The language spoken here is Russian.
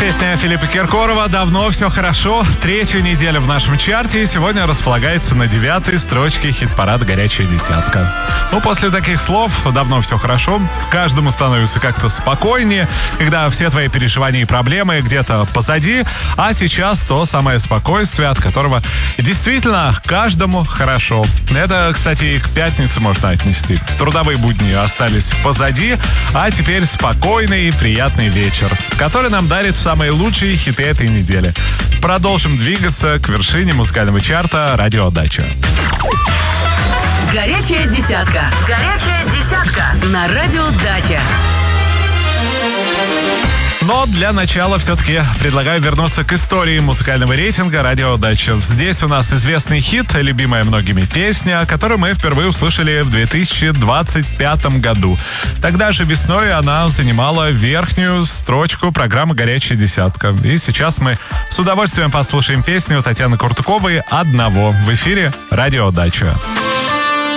Песня Филиппа Киркорова «Давно все хорошо». Третью неделю в нашем чарте и сегодня располагается на 9-й строчке хит-парада «Горячая десятка». После таких слов «давно все хорошо» каждому становится как-то спокойнее, когда все твои переживания и проблемы где-то позади, а сейчас то самое спокойствие, от которого действительно каждому хорошо. Это, кстати, и к пятнице можно отнести. Трудовые будни остались позади, а теперь спокойный и приятный вечер, который нам дарит самые лучшие хиты этой недели. Продолжим двигаться к вершине музыкального чарта «Радио Дача». Горячая десятка. Горячая десятка. На Радио Дача. Но для начала все-таки предлагаю вернуться к истории музыкального рейтинга «Радио Дача». Здесь у нас известный хит, любимая многими песня, которую мы впервые услышали в 2025 году. Тогда же весной она занимала верхнюю строчку программы «Горячая десятка». И сейчас мы с удовольствием послушаем песню Татьяны Куртуковой «Одного» в эфире «Радио Дача».